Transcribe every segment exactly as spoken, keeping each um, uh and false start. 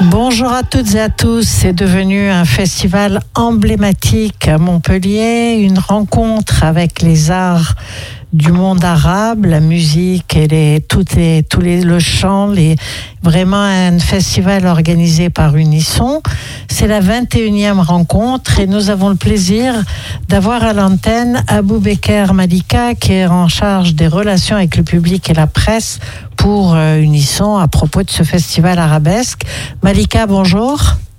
Bonjour à toutes et à tous. C'est devenu un festival emblématique à Montpellier, une rencontre avec les arts du monde arabe, la musique et les, toutes les, tous les, le chant, les, vraiment un festival organisé par Unisson. C'est la vingt et unième rencontre et nous avons le plaisir d'avoir à l'antenne Aboubeker Malika qui est en charge des relations avec le public et la presse pour Unisson à propos de ce festival arabesque. Malika, bonjour.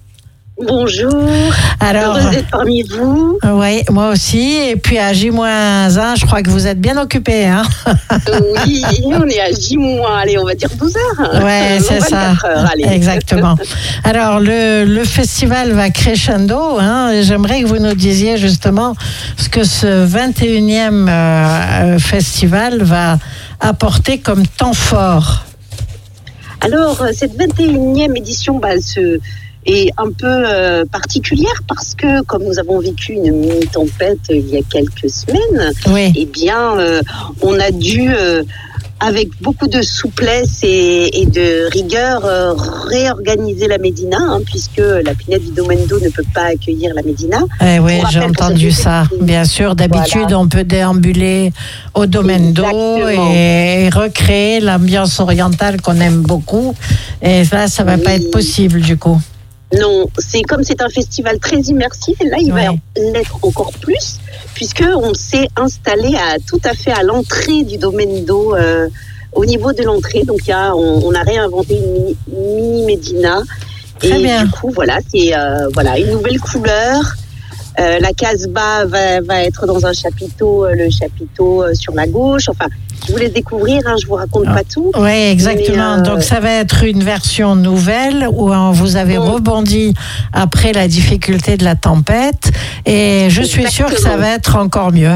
Bonjour, alors, heureuse d'être parmi vous. Oui, moi aussi. Et puis à J moins un, je crois que vous êtes bien occupés. Hein. Oui, on est à J moins, allez, on va dire douze heures. Oui, c'est ça. Heures, allez. Exactement. Alors, le, le festival va crescendo. Hein, j'aimerais que vous nous disiez justement ce que ce vingt et unième euh, festival va apporter comme temps fort. Alors, cette vingt et unième édition, bah, elle se... est un peu euh, particulière parce que comme nous avons vécu une mini-tempête il y a quelques semaines, oui. eh bien euh, on a dû euh, avec beaucoup de souplesse et, et de rigueur euh, réorganiser la Médina, hein, puisque la Pinède du Domaine d'Eau ne peut pas accueillir la Médina. Eh oui, j'ai entendu ça. Bien sûr, d'habitude voilà. On peut déambuler au Domaine d'Eau et recréer l'ambiance orientale qu'on aime beaucoup. Et là, ça va oui. pas être possible du coup. Non, c'est comme c'est un festival très immersif, et là il ouais. va l'être encore plus, puisque on s'est installé à, tout à fait à l'entrée du Domaine d'Eau, euh, au niveau de l'entrée. Donc il y a, on, on a réinventé une mini, mini Médina, très et bien. Du coup voilà, c'est euh, voilà une nouvelle couleur. Euh, la Casbah va, va être dans un chapiteau, euh, le chapiteau euh, sur la gauche. Enfin, je vous laisse découvrir, hein, je vous raconte ah. pas tout. Oui, exactement. Mais, euh... Donc ça va être une version nouvelle où hein, vous avez bon. rebondi après la difficulté de la tempête. Et je suis exactement. sûre que ça va être encore mieux.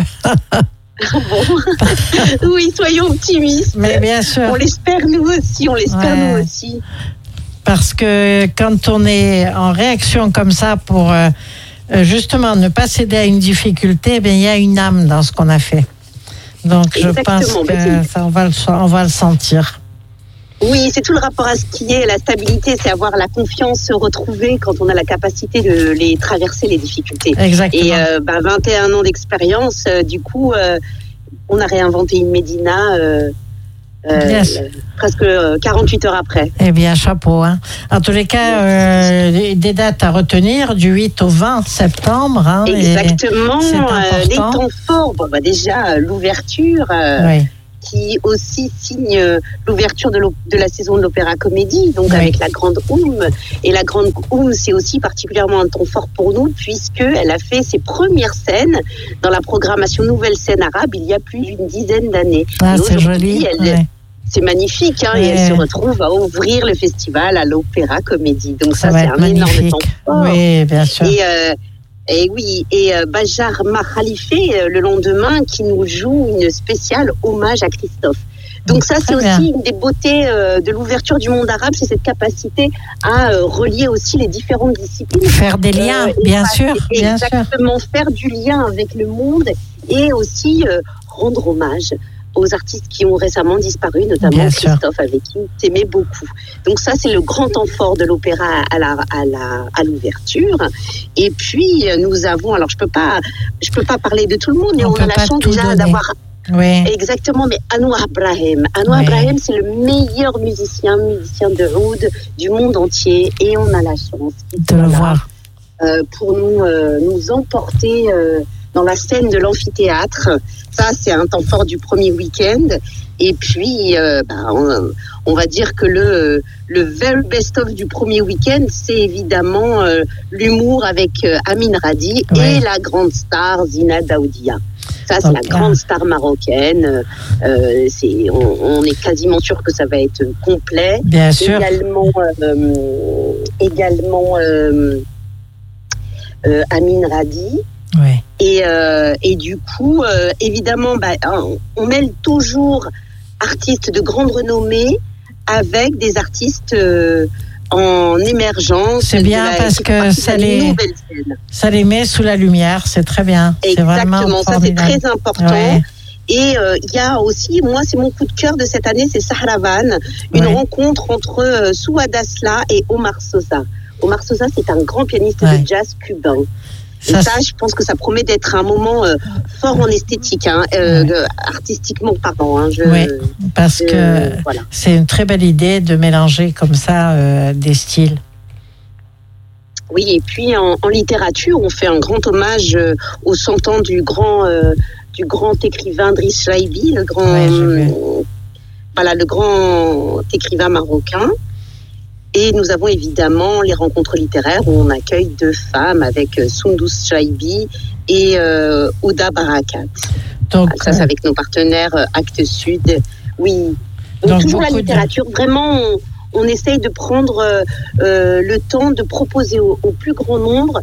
Bon. Oui, soyons optimistes. Mais bien sûr. On l'espère nous aussi, on l'espère ouais. nous aussi. Parce que quand on est en réaction comme ça pour... Euh, justement, ne pas céder à une difficulté, ben, il y a une âme dans ce qu'on a fait. Donc, je Exactement. pense que ça, on, va le, on va le sentir. Oui, c'est tout le rapport à ce qui est la stabilité, c'est avoir la confiance se retrouver quand on a la capacité de les traverser, les difficultés. Exactement. Et euh, ben, vingt et un ans d'expérience, euh, du coup, euh, on a réinventé une Médina... Euh, Euh, yes. presque quarante-huit heures après. Eh bien, chapeau. Hein. En tous les cas, euh, des dates à retenir, du huit au vingt septembre. Hein, exactement. Euh, les temps forts, bon, bah, déjà, l'ouverture, euh, oui. qui aussi signe l'ouverture de, de la saison de l'Opéra-Comédie, donc oui. avec la Grande Oum. Et la Grande Oum, c'est aussi particulièrement un temps fort pour nous, puisqu'elle a fait ses premières scènes dans la programmation Nouvelle Scène Arabe il y a plus d'une dizaine d'années. Ah, c'est joli. Elle, ouais. C'est magnifique, hein, ouais. et elle se retrouve à ouvrir le festival à l'Opéra-Comédie. Donc ça, ça c'est un magnifique. énorme temps fort. Oui, bien sûr. Et, euh, et oui, et euh, Bajar Makhalife, euh, le lendemain, qui nous joue une spéciale hommage à Christophe. Donc ça, c'est Très aussi bien. une des beautés euh, de l'ouverture du monde arabe, c'est cette capacité à euh, relier aussi les différentes disciplines. Faire des liens, euh, bien sûr. Bien exactement, sûr. Faire du lien avec le monde et aussi euh, rendre hommage aux artistes qui ont récemment disparu, notamment Bien Christophe, sûr. avec qui t'aimais beaucoup. Donc ça, c'est le grand temps fort de l'opéra à, la, à, la, à l'ouverture. Et puis, nous avons... Alors, je ne peux pas, je peux pas parler de tout le monde, mais on, on a la chance déjà donner. d'avoir... Oui. Exactement, mais Anouar Brahim. Anouar oui. Brahim, c'est le meilleur musicien, musicien de oud du monde entier. Et on a la chance de le voir. Euh, pour nous, euh, nous emporter... Euh, dans la scène de l'amphithéâtre. Ça, c'est un temps fort du premier week-end. Et puis, euh, bah, on, on va dire que le, le very best-of du premier week-end, c'est évidemment euh, l'humour avec euh, Amin Radi ouais. et la grande star Zina Daoudia. Ça, c'est okay. la grande star marocaine. Euh, c'est, on, on est quasiment sûr que ça va être complet. Bien sûr. Également, euh, également euh, euh, Amin Radi. Ouais. Et, euh, et du coup, euh, évidemment, bah, on mêle toujours artistes de grande renommée avec des artistes euh, en émergence. C'est bien la, parce que ça les, ça les met sous la lumière, c'est très bien. Exactement, c'est vraiment ça c'est très important. Ouais. Et euh, il y a aussi, moi, c'est mon coup de cœur de cette année, c'est Sahravan, une ouais. rencontre entre euh, Souad Asla et Omar Sosa. Omar Sosa, c'est un grand pianiste ouais. de jazz cubain. Ça, et ça, je pense que ça promet d'être un moment euh, fort en esthétique, hein, euh, ouais. de, artistiquement pardon. Hein, je, oui, parce je, que voilà. c'est une très belle idée de mélanger comme ça euh, des styles. Oui, et puis en, en littérature, on fait un grand hommage euh, aux cent ans du grand, euh, du grand écrivain Driss Chaibi, le grand, ouais, euh, voilà, le grand écrivain marocain. Et nous avons évidemment les rencontres littéraires où on accueille deux femmes avec Soundous Chaibi et euh, Ouda Barakat. Donc, ça, c'est avec nos partenaires Actes Sud. Oui. Donc, donc toujours la littérature. De... Vraiment, on, on essaye de prendre euh, le temps de proposer au, au plus grand nombre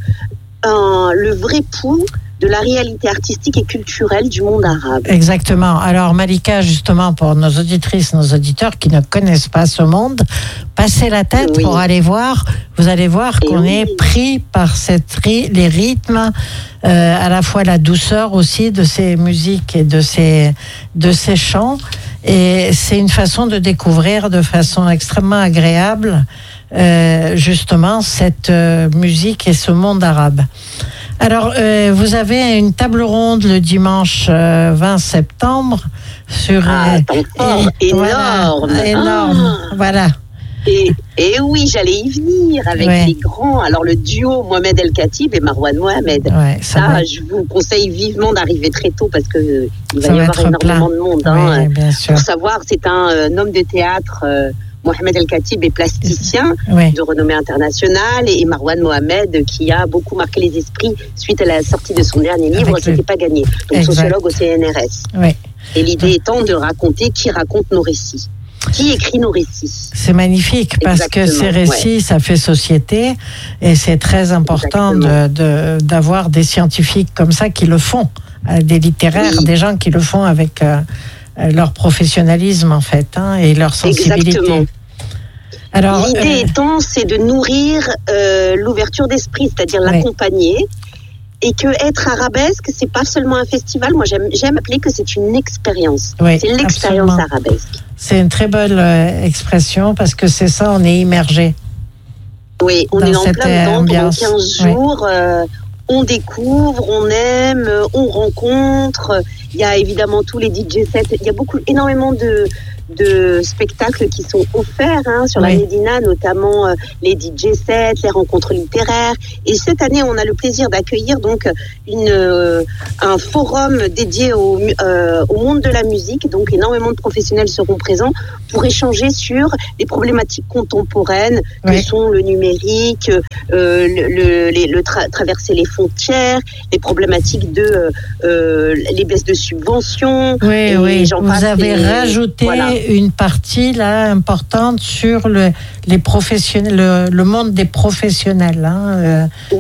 un, le vrai pouls de la réalité artistique et culturelle du monde arabe. Exactement. Alors Malika, justement, pour nos auditrices, nos auditeurs qui ne connaissent pas ce monde, passez la tête oui. pour aller voir. Vous allez voir et qu'on oui. est pris par cette, les rythmes, euh, à la fois la douceur aussi de ces musiques et de ces, de ces chants. Et c'est une façon de découvrir de façon extrêmement agréable, euh, justement, cette euh, musique et ce monde arabe. Alors, euh, vous avez une table ronde le dimanche euh, vingt septembre sur... Ah, euh, fort, et, énorme Voilà, énorme, ah. voilà. Et, et oui, j'allais y venir avec ouais. les grands. Alors, le duo Mohamed El Khatib et Marwan Mohamed. Ouais, ça, ça va... je vous conseille vivement d'arriver très tôt parce qu'il va ça y va avoir énormément plein. de monde. Hein, ouais, pour savoir, c'est un, un homme de théâtre... Euh, Mohamed El Khatib est plasticien oui. de renommée internationale et Marwan Mohamed qui a beaucoup marqué les esprits suite à la sortie de son dernier livre, C'était le... pas gagné, donc exact. sociologue au C N R S. Oui. Et l'idée étant de raconter qui raconte nos récits. Qui écrit nos récits. C'est magnifique parce Exactement, que ces récits, ouais. ça fait société et c'est très important de, de, d'avoir des scientifiques comme ça qui le font, des littéraires, oui. des gens qui le font avec... Euh, leur professionnalisme en fait hein, et leur sensibilité. Exactement. Alors, l'idée euh... étant, c'est de nourrir euh, l'ouverture d'esprit, c'est-à-dire oui. l'accompagner, et que être arabesque, c'est pas seulement un festival. Moi, j'aime, j'aime appeler que c'est une expérience. Oui, c'est l'expérience absolument. arabesque. C'est une très belle euh, expression parce que c'est ça, on est immergé. Oui, on est en plein dedans pendant quinze jours. Oui. Euh, on découvre, on aime, on rencontre. Il y a évidemment tous les D J sets. Il y a beaucoup, énormément de, de spectacles qui sont offerts hein, sur oui. la Médina, notamment euh, les D J sets, les rencontres littéraires. Et cette année, on a le plaisir d'accueillir donc une, euh, un forum dédié au, euh, au monde de la musique. Donc, énormément de professionnels seront présents pour échanger sur les problématiques contemporaines oui. que sont le numérique, euh, le, le, les, le tra- traverser les frontières, les problématiques de euh, les baisses de subventions. Oui, et oui. j'en Vous passe avez et, rajouté voilà. une partie là importante sur le, les professionnels, le, le monde des professionnels. Hein, euh,